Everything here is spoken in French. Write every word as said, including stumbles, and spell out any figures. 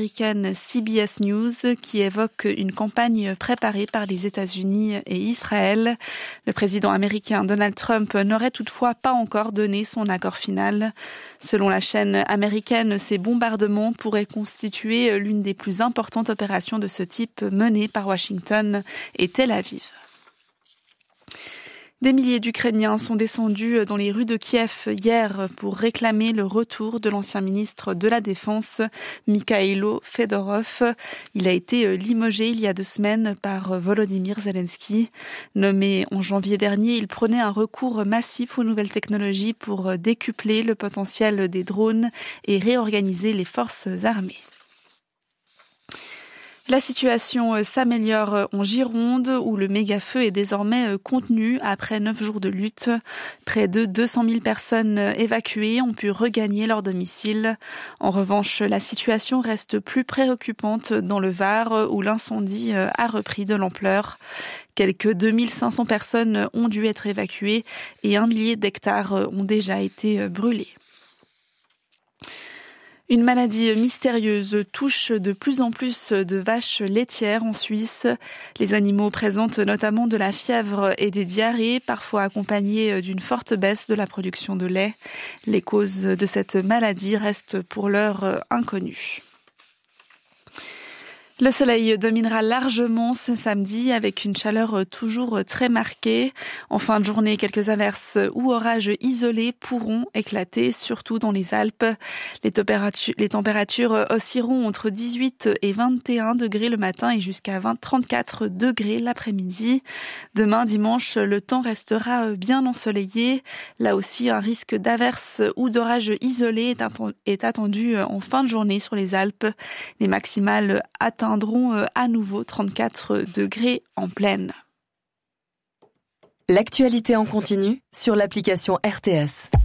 américaine C B S News qui évoque une campagne préparée par les États-Unis et Israël. Le président américain Donald Trump n'aurait toutefois pas encore donné son accord final. Selon la chaîne américaine, ces bombardements pourraient constituer l'une des plus importantes opérations de ce type menées par Washington et Tel Aviv. Des milliers d'Ukrainiens sont descendus dans les rues de Kiev hier pour réclamer le retour de l'ancien ministre de la Défense, Mikhailo Fedorov. Il a été limogé il y a deux semaines par Volodymyr Zelensky. Nommé en janvier dernier, il prenait un recours massif aux nouvelles technologies pour décupler le potentiel des drones et réorganiser les forces armées. La situation s'améliore en Gironde où le méga-feu est désormais contenu après neuf jours de lutte. Près de deux cent mille personnes évacuées ont pu regagner leur domicile. En revanche, la situation reste plus préoccupante dans le Var où l'incendie a repris de l'ampleur. Quelques deux mille cinq cents personnes ont dû être évacuées et un millier d'hectares ont déjà été brûlés. Une maladie mystérieuse touche de plus en plus de vaches laitières en Suisse. Les animaux présentent notamment de la fièvre et des diarrhées, parfois accompagnées d'une forte baisse de la production de lait. Les causes de cette maladie restent pour l'heure inconnues. Le soleil dominera largement ce samedi avec une chaleur toujours très marquée. En fin de journée, quelques averses ou orages isolés pourront éclater, surtout dans les Alpes. Les températures, les températures oscilleront entre dix-huit et vingt et un degrés le matin et jusqu'à vingt, trente-quatre degrés l'après-midi. Demain, dimanche, le temps restera bien ensoleillé. Là aussi, un risque d'averses ou d'orages isolés est attendu en fin de journée sur les Alpes. Les maximales atteindront à nouveau trente-quatre degrés en pleine. L'actualité en continu sur l'application R T S.